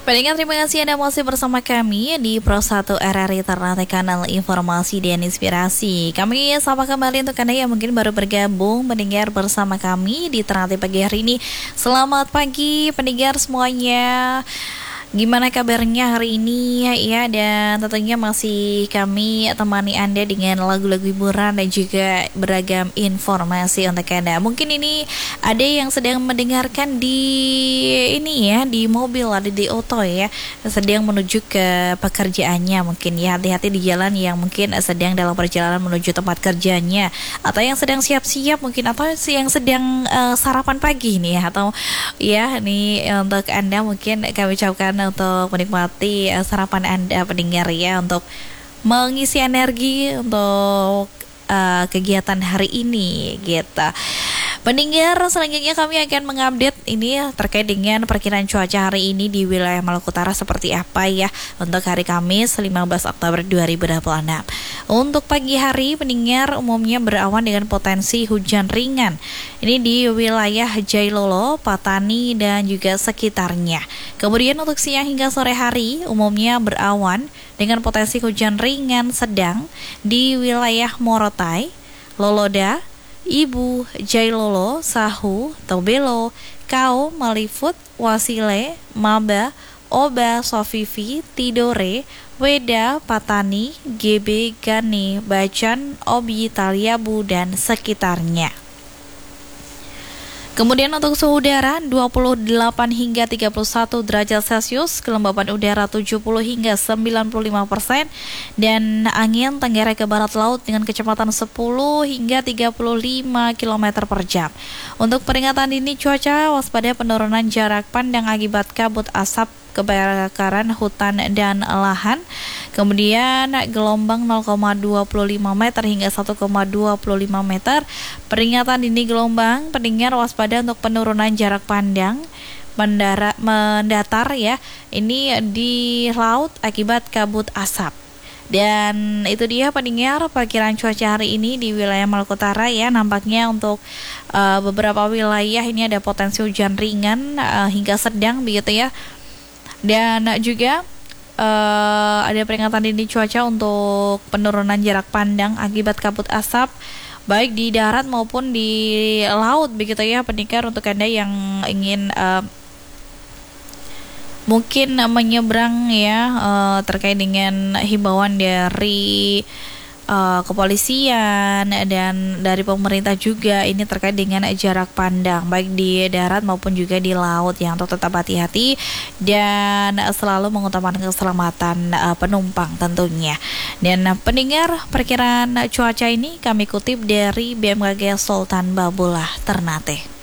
Pendengar, terima kasih Anda masih bersama kami di Pro 1 RRI Ternate, kanal informasi dan inspirasi. Kami sapa kembali untuk Anda yang mungkin baru bergabung mendengar bersama kami di Ternate pagi hari ini. Selamat pagi pendengar semuanya. Gimana kabarnya hari ini ya, dan tentunya masih kami temani Anda dengan lagu-lagu hiburan dan juga beragam informasi untuk Anda. Mungkin ini ada yang sedang mendengarkan di ini ya, di mobil, ada di auto ya, sedang menuju ke pekerjaannya mungkin ya. Hati-hati di jalan yang mungkin sedang dalam perjalanan menuju tempat kerjanya, atau yang sedang siap-siap mungkin, atau yang sedang sarapan pagi nih ya, atau ya nih untuk Anda mungkin kami ucapkan untuk menikmati sarapan Anda pendengar ya, untuk mengisi energi untuk kegiatan hari ini gitu. Pendengar, selanjutnya kami akan mengupdate ini terkait dengan perkiraan cuaca hari ini di wilayah Maluku Utara seperti apa ya untuk hari Kamis 15 Oktober 2026. Untuk pagi hari, pendengar, umumnya berawan dengan potensi hujan ringan. Ini di wilayah Jailolo, Patani dan juga sekitarnya. Kemudian untuk siang hingga sore hari, umumnya berawan dengan potensi hujan ringan sedang di wilayah Morotai, Loloda, Ibu, Jailolo, Sahu, Tobelo, Kau, Malifut, Wasile, Maba, Oba, Sofifi, Tidore, Weda, Patani, GB, Gani, Bacan, Obi, Taliabu, dan sekitarnya. Kemudian untuk suhu udara 28 hingga 31 derajat Celcius, kelembapan udara 70 hingga 95%, dan angin tenggara ke barat laut dengan kecepatan 10 hingga 35 km per jam. Untuk peringatan dini cuaca, waspada penurunan jarak pandang akibat kabut asap kebakaran hutan dan lahan. Kemudian gelombang 0,25 meter hingga 1,25 meter. Peringatan dini gelombang, pendengar waspada untuk penurunan jarak pandang mendatar ya, ini di laut akibat kabut asap. Dan itu dia pendengar perkiraan cuaca hari ini di wilayah Maluku Utara ya. Nampaknya untuk beberapa wilayah ini ada potensi hujan ringan hingga sedang begitu ya. Dan juga ada peringatan dini cuaca untuk penurunan jarak pandang akibat kabut asap baik di darat maupun di laut begitu ya pendengar, untuk Anda yang ingin mungkin menyeberang ya, terkait dengan himbauan dari kepolisian dan dari pemerintah juga ini terkait dengan jarak pandang baik di darat maupun juga di laut yang untuk tetap hati-hati dan selalu mengutamakan keselamatan penumpang tentunya. Dan pendengar, perkiraan cuaca ini kami kutip dari BMKG Sultan Babullah Ternate.